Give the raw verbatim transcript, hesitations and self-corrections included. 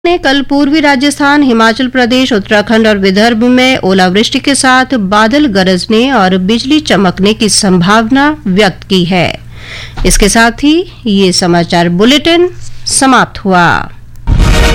ने कल पूर्वी राजस्थान, हिमाचल प्रदेश, उत्तराखंड और विदर्भ में ओलावृष्टि के साथ बादल गरजने और बिजली चमकने की संभावना व्यक्त की है। इसके साथ ही ये समाचार बुलेटिन समाप्त हुआ।